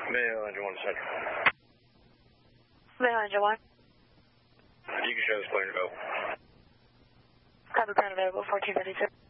Mail engine 1 Central. Mail engine 1. You can show this plane available. Copy, plane available, 1432.